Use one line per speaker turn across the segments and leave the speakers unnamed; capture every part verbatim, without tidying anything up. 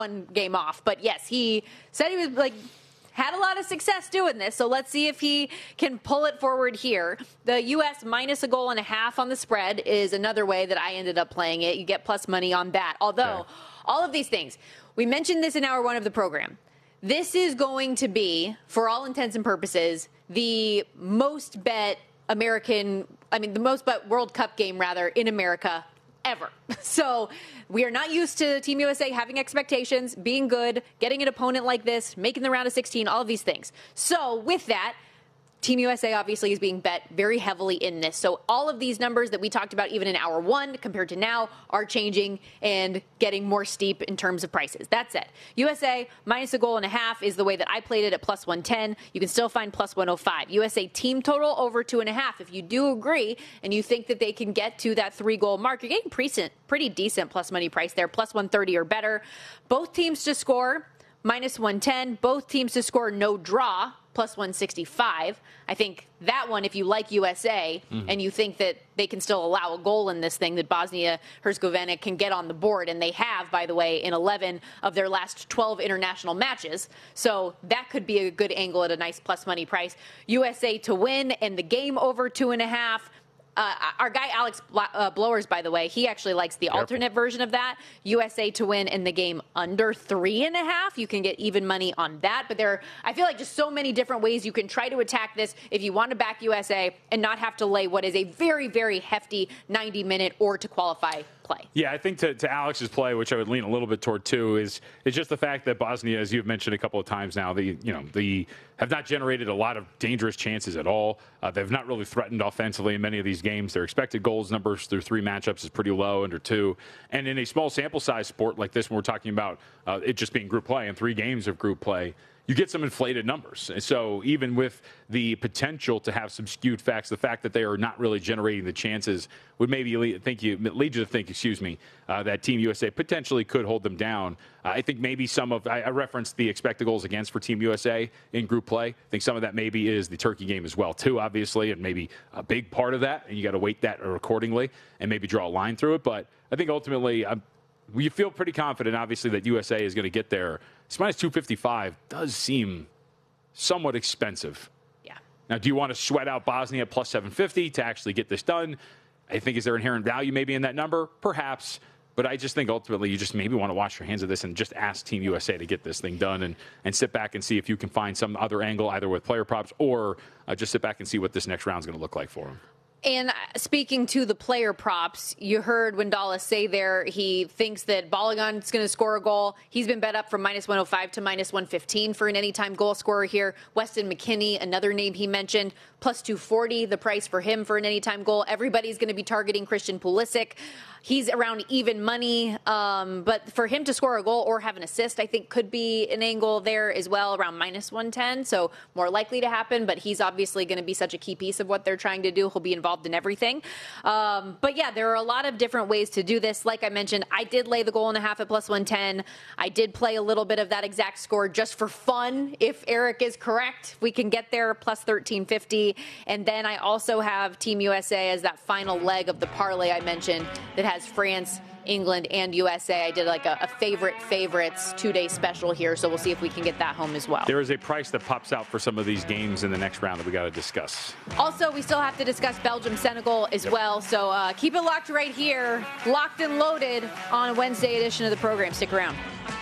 one game off. But yes, he said he was like had a lot of success doing this. So let's see if he can pull it forward here. The U S minus a goal and a half on the spread is another way that I ended up playing it. You get plus money on that. Although okay. all of these things, we mentioned this in hour one of the program. This is going to be, for all intents and purposes, the most bet American, I mean, the most bet World Cup game, rather, in America ever. So we are not used to Team U S A having expectations, being good, getting an opponent like this, making the round of sixteen, all of these things. So with that, Team U S A obviously is being bet very heavily in this. So all of these numbers that we talked about even in hour one compared to now are changing and getting more steep in terms of prices. That said, U S A minus a goal and a half is the way that I played it at plus one ten. You can still find plus one oh five. U S A team total over two and a half. If you do agree and you think that they can get to that three goal mark, you're getting pretty, pretty decent plus money price there, plus one thirty or better. Both teams to score, minus one ten. Both teams to score no draw, plus one sixty-five. I think that one, if you like U S A mm-hmm. and you think that they can still allow a goal in this thing, that Bosnia-Herzegovina can get on the board, and they have, by the way, in eleven of their last twelve international matches. So that could be a good angle at a nice plus money price. U S A to win and the game over two and a half. Uh, our guy Alex Blowers, by the way, he actually likes the Careful. alternate version of that. U S A to win in the game under three and a half. You can get even money on that. But there are, I feel like, just so many different ways you can try to attack this if you want to back U S A and not have to lay what is a very, very hefty ninety minute or to qualify play.
Yeah, I think to, to Alex's play, which I would lean a little bit toward too, is is just the fact that Bosnia, as you've mentioned a couple of times now, the you know the have not generated a lot of dangerous chances at all. Uh, they've not really threatened offensively in many of these games. Their expected goals numbers through three matchups is pretty low, under two. And in a small sample size sport like this, when we're talking about uh, it just being group play and three games of group play, you get some inflated numbers. And so even with the potential to have some skewed facts, the fact that they are not really generating the chances would maybe lead, think you, lead you to think, excuse me, uh, that Team U S A potentially could hold them down. Uh, I think maybe some of, I, I referenced the expected goals against for Team U S A in group play. I think some of that maybe is the Turkey game as well, too, obviously, and maybe a big part of that. And you got to weight that accordingly and maybe draw a line through it. But I think ultimately, I'm, we feel pretty confident, obviously, that U S A is going to get there. This minus two fifty-five does seem somewhat expensive.
Yeah.
Now, do you want to sweat out Bosnia at plus seven fifty to actually get this done? I think, is there inherent value maybe in that number? Perhaps. But I just think ultimately you just maybe want to wash your hands of this and just ask Team U S A to get this thing done and, and sit back and see if you can find some other angle, either with player props or uh, just sit back and see what this next round is going to look like for them.
And speaking to the player props, you heard Wendala say there he thinks that Balogun is going to score a goal. He's been bet up from minus one oh five to minus one fifteen for an anytime goal scorer here. Weston McKennie, another name he mentioned, plus two forty, the price for him for an anytime goal. Everybody's going to be targeting Christian Pulisic. He's around even money, um, but for him to score a goal or have an assist, I think could be an angle there as well, around minus one ten, so more likely to happen, but he's obviously going to be such a key piece of what they're trying to do. He'll be involved in everything. Um, but yeah, there are a lot of different ways to do this. Like I mentioned, I did lay the goal and a half at plus one ten. I did play a little bit of that exact score just for fun. If Eric is correct, we can get there plus thirteen fifty. And then I also have Team U S A as that final leg of the parlay I mentioned that has France, England, and U S A. I did like a, a favorite favorites two-day special here, so we'll see if we can get that home as well.
There is a price that pops out for some of these games in the next round that we got to discuss.
Also, we still have to discuss Belgium-Senegal as yep. well, so uh, keep it locked right here, locked and loaded on a Wednesday edition of the program. Stick around.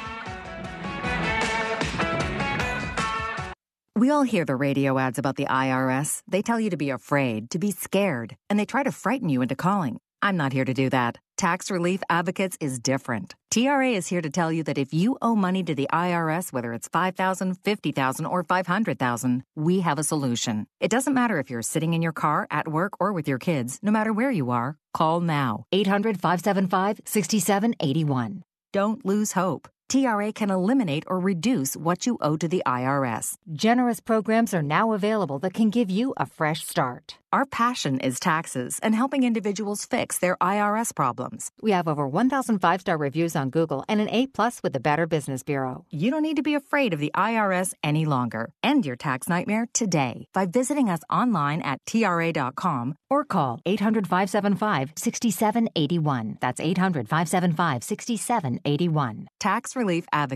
We all hear the radio ads about the I R S. They tell you to be afraid, to be scared, and they try to frighten you into calling. I'm not here to do that. Tax Relief Advocates is different. T R A is here to tell you that if you owe money to the I R S, whether it's five thousand dollars, fifty thousand dollars, or five hundred thousand dollars, we have a solution. It doesn't matter if you're sitting in your car, at work, or with your kids. No matter where you are, call now. eight hundred, five seven five, six seven eight one. Don't lose hope. T R A can eliminate or reduce what you owe to the I R S.
Generous programs are now available that can give you a fresh start.
Our passion is taxes and helping individuals fix their I R S problems.
We have over one thousand five-star reviews on Google and an A plus with the Better Business Bureau.
You don't need to be afraid of the I R S any longer. End your tax nightmare today by visiting us online at T R A dot com
or call eight hundred, five seven five, six seven eight one. That's eight hundred, five seven five, six seven eight one.
Tax Relief Advocate.